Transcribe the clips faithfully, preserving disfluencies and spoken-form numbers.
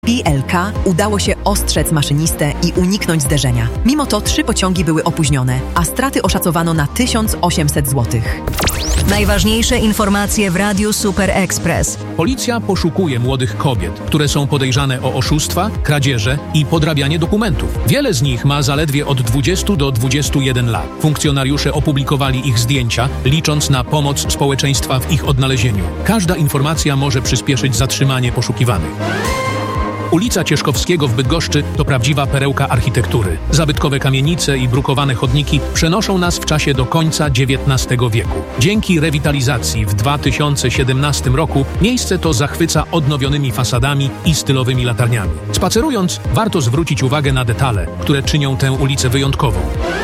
P L K udało się ostrzec maszynistę i uniknąć zderzenia. Mimo to trzy pociągi były opóźnione, a straty oszacowano na tysiąc osiemset złotych. Najważniejsze informacje w Radiu Super Express. Policja poszukuje młodych kobiet, które są podejrzane o oszustwa, kradzieże i podrabianie dokumentów. Wiele z nich ma zaledwie od dwudziestu do dwudziestu jeden lat. Funkcjonariusze opublikowali ich zdjęcia, licząc na pomoc społeczeństwa w ich odnalezieniu. Każda informacja może przyspieszyć zatrzymanie poszukiwanych. Ulica Cieszkowskiego w Bydgoszczy to prawdziwa perełka architektury. Zabytkowe kamienice i brukowane chodniki przenoszą nas w czasie do końca dziewiętnastego wieku. Dzięki rewitalizacji w dwa tysiące siedemnastym roku miejsce to zachwyca odnowionymi fasadami i stylowymi latarniami. Spacerując, warto zwrócić uwagę na detale, które czynią tę ulicę wyjątkową.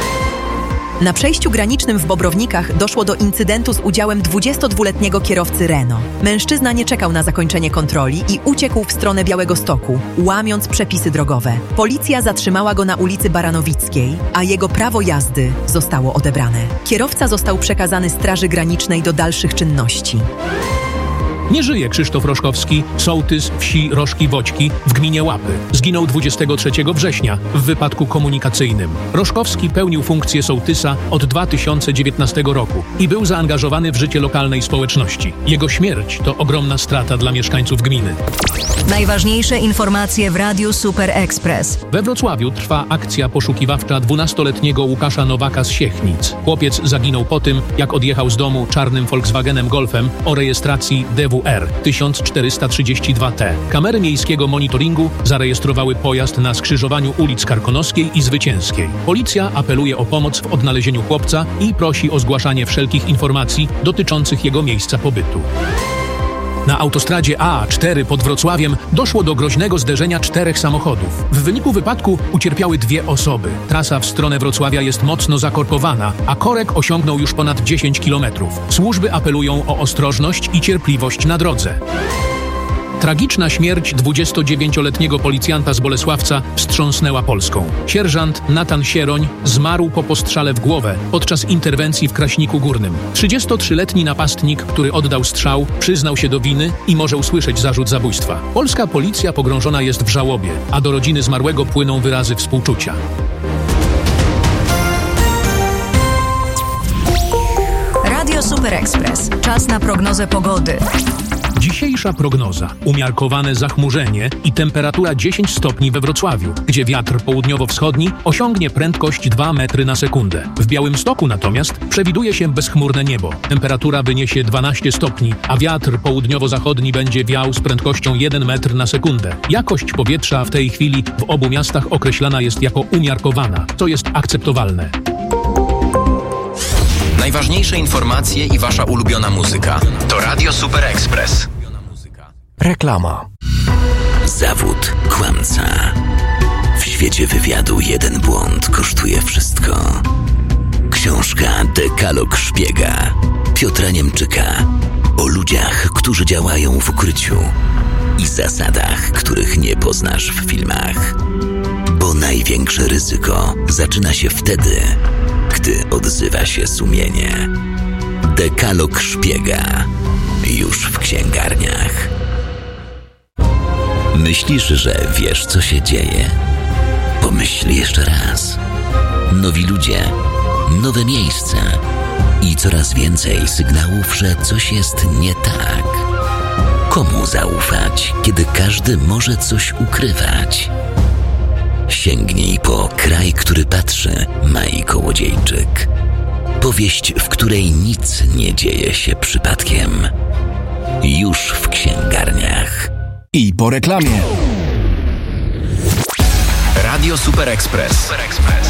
Na przejściu granicznym w Bobrownikach doszło do incydentu z udziałem dwudziestodwuletniego kierowcy Renault. Mężczyzna nie czekał na zakończenie kontroli i uciekł w stronę Białegostoku, łamiąc przepisy drogowe. Policja zatrzymała go na ulicy Baranowickiej, a jego prawo jazdy zostało odebrane. Kierowca został przekazany Straży Granicznej do dalszych czynności. Nie żyje Krzysztof Roszkowski, sołtys wsi Roszki-Woćki w gminie Łapy. Zginął dwudziestego trzeciego września w wypadku komunikacyjnym. Roszkowski pełnił funkcję sołtysa od dwa tysiące dziewiętnastego roku i był zaangażowany w życie lokalnej społeczności. Jego śmierć to ogromna strata dla mieszkańców gminy. Najważniejsze informacje w Radiu Super Express. We Wrocławiu trwa akcja poszukiwawcza dwunastoletniego Łukasza Nowaka z Siechnic. Chłopiec zaginął po tym, jak odjechał z domu czarnym Volkswagenem Golfem o rejestracji D W R tysiąc czterysta trzydzieści dwa T. Kamery miejskiego monitoringu zarejestrowały pojazd na skrzyżowaniu ulic Karkonoskiej i Zwycięskiej. Policja apeluje o pomoc w odnalezieniu chłopca i prosi o zgłaszanie wszelkich informacji dotyczących jego miejsca pobytu. Na autostradzie A cztery pod Wrocławiem doszło do groźnego zderzenia czterech samochodów. W wyniku wypadku ucierpiały dwie osoby. Trasa w stronę Wrocławia jest mocno zakorkowana, a korek osiągnął już ponad dziesięć kilometrów. Służby apelują o ostrożność i cierpliwość na drodze. Tragiczna śmierć dwudziestodziewięcioletniego policjanta z Bolesławca wstrząsnęła Polską. Sierżant Natan Sieroń zmarł po postrzale w głowę podczas interwencji w Kraśniku Górnym. trzydziestotrzyletni napastnik, który oddał strzał, przyznał się do winy i może usłyszeć zarzut zabójstwa. Polska policja pogrążona jest w żałobie, a do rodziny zmarłego płyną wyrazy współczucia. Radio Super Express. Czas na prognozę pogody. Dzisiejsza prognoza. Umiarkowane zachmurzenie i temperatura dziesięć stopni we Wrocławiu, gdzie wiatr południowo-wschodni osiągnie prędkość dwa metry na sekundę. W Białymstoku natomiast przewiduje się bezchmurne niebo. Temperatura wyniesie dwanaście stopni, a wiatr południowo-zachodni będzie wiał z prędkością jeden metr na sekundę. Jakość powietrza w tej chwili w obu miastach określana jest jako umiarkowana, co jest akceptowalne. Najważniejsze informacje i wasza ulubiona muzyka to Radio Super Express. Reklama. Zawód kłamca. W świecie wywiadu jeden błąd kosztuje wszystko. Książka Dekalog Szpiega Piotra Niemczyka o ludziach, którzy działają w ukryciu i zasadach, których nie poznasz w filmach. Bo największe ryzyko zaczyna się wtedy, gdy odzywa się sumienie. Dekalog Szpiega. Już w księgarniach. Myślisz, że wiesz, co się dzieje? Pomyśl jeszcze raz. Nowi ludzie, nowe miejsca i coraz więcej sygnałów, że coś jest nie tak. Komu zaufać, kiedy każdy może coś ukrywać? Sięgnij po Kraj, który patrzy, Mai Kołodziejczyk. Powieść, w której nic nie dzieje się przypadkiem. Już w księgarniach. I po reklamie. Radio Super Express.